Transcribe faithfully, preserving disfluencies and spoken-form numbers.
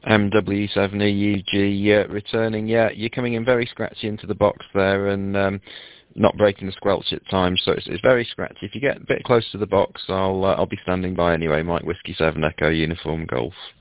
M W seven E U G uh, returning. Yeah, you're coming in very scratchy into the box there and um, not breaking the squelch at times, so it's, it's very scratchy. If you get a bit close to the box, I'll uh, I'll be standing by anyway. Mike Whiskey seven Echo Uniform Golf.